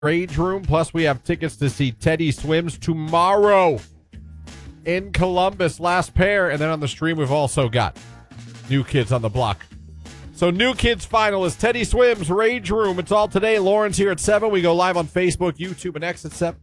Rage Room. Plus, we have tickets to see Teddy Swims tomorrow in Columbus. Last pair. And then on the stream, we've also got New Kids on the Block. So New Kids finalists, Teddy Swims, Rage Room. It's all today. Lauren's here at 7. We go live on Facebook, YouTube, and X at 7.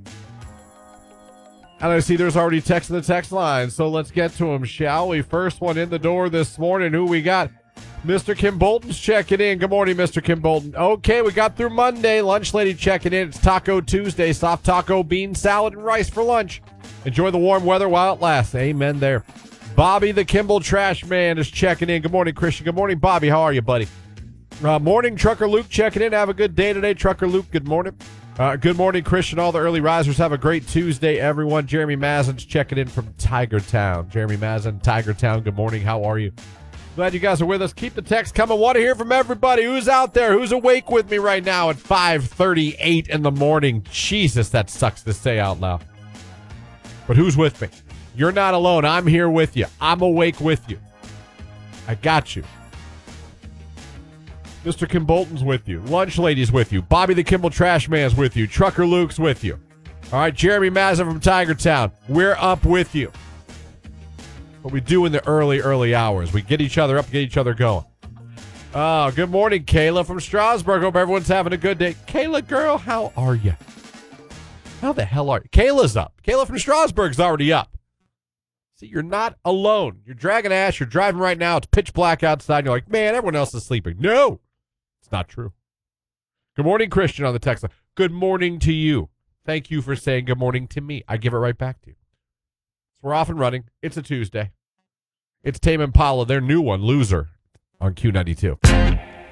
And I see there's already text in the text line, so let's get to them, shall we? First one in the door this morning. Who we got? Mr. Kim Bolton's checking in. Good morning, Mr. Kim Bolton. Okay, we got through Monday. Lunch lady checking in. It's Taco Tuesday. Soft taco, bean salad, and rice for lunch. Enjoy the warm weather while it lasts. Amen there. Bobby the Kimball Trash Man is checking in. Good morning, Christian. Good morning, Bobby. How are you, buddy? Morning, Trucker Luke checking in. Have a good day today, Trucker Luke. Good morning. Good morning, Christian. All the early risers have a great Tuesday, everyone. Jeremy Mazin's checking in from Tigertown. Jeremy Mazin, Tigertown. Good morning. How are you? Glad you guys are with us. Keep the text coming. Want to hear from everybody. Who's out there? Who's awake with me right now at 5:38 in the morning? Jesus, that sucks to say out loud. But who's with me? You're not alone. I'm here with you. I'm awake with you. I got you. Mr. Kim Bolton's with you. Lunch Lady's with you. Bobby the Kimball Trash Man's with you. Trucker Luke's with you. All right, Jeremy Mazin from Tigertown. We're up with you. What we do in the early hours. We get each other up, get each other going. Oh, good morning, Kayla from Strasburg. Hope everyone's having a good day. Kayla, girl, how are you? How the hell are you? Kayla's up. Kayla from Strasburg's already up. See, you're not alone. You're dragging ass. You're driving right now. It's pitch black outside. And you're like, man, everyone else is sleeping. No, it's not true. Good morning, Christian on the text line. Good morning to you. Thank you for saying good morning to me. I give it right back to you. So we're off and running. It's a Tuesday. It's Tame Impala, their new one, Loser, on Q92.